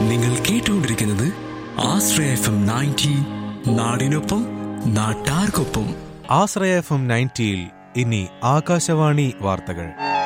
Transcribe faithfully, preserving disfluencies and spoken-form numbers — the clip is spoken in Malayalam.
നിങ്ങൾ കേട്ടുകൊണ്ടിരിക്കുന്നത് ആശ്രയ എഫ് എം നയൻറ്റി, നാടിനൊപ്പം നാട്ടാർക്കൊപ്പം. ആശ്രയ എഫ് എം നയൻറ്റിയിൽ ഇനി ആകാശവാണി വാർത്തകൾ.